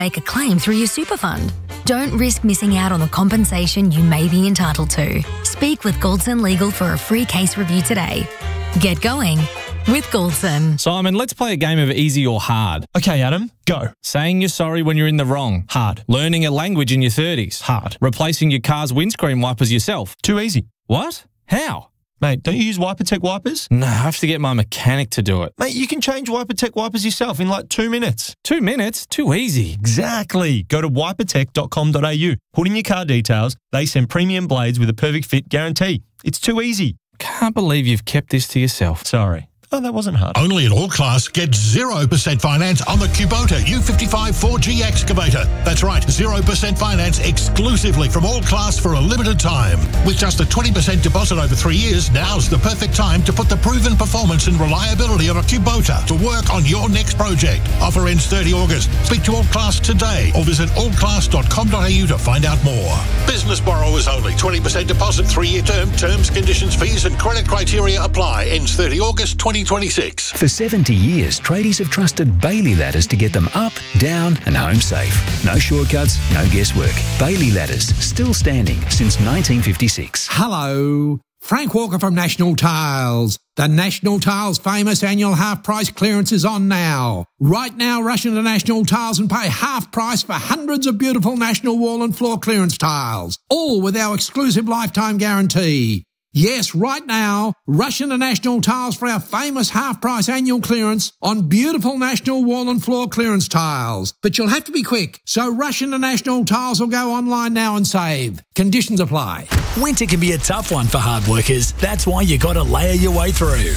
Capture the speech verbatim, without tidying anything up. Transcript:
make a claim through your super fund. Don't risk missing out on the compensation you may be entitled to. Speak with Goldson Legal for a free case review today. Get going with Goldson. Simon, let's play a game of easy or hard. Okay, Adam, go. Saying you're sorry when you're in the wrong. Hard. Learning a language in your thirties. Hard. Replacing your car's windscreen wipers yourself. Too easy. What? How? Mate, don't you use WiperTech wipers? No, I have to get my mechanic to do it. Mate, you can change WiperTech wipers yourself in like two minutes. Two minutes? Too easy. Exactly. Go to wipertech dot com dot a u. Put in your car details. They send premium blades with a perfect fit guarantee. It's too easy. Can't believe you've kept this to yourself. Sorry. Oh, that wasn't hard. Only at All Class, get zero percent finance on the Kubota U fifty-five four G excavator. That's right, zero percent finance exclusively from All Class for a limited time. With just a twenty percent deposit over three years, now's the perfect time to put the proven performance and reliability of a Kubota to work on your next project. Offer ends thirtieth of August. Speak to All Class today or visit all class dot com dot a u to find out more. Business borrowers only. twenty percent deposit, three-year term. Terms, conditions, fees and credit criteria apply. Ends thirtieth of August twenty twenty-six. For seventy years, tradies have trusted Bailey Ladders to get them up, down and home safe. No shortcuts, no guesswork. Bailey Ladders, still standing since nineteen fifty-six. Hello, Frank Walker from National Tiles. The National Tiles famous annual half price clearance is on now. Right now, rush into National Tiles and pay half price for hundreds of beautiful National wall and floor clearance tiles, all with our exclusive lifetime guarantee. Yes, right now, rush into National Tiles for our famous half-price annual clearance on beautiful National wall and floor clearance tiles. But you'll have to be quick, so rush into National Tiles or go online now and save. Conditions apply. Winter can be a tough one for hard workers. That's why you got to layer your way through.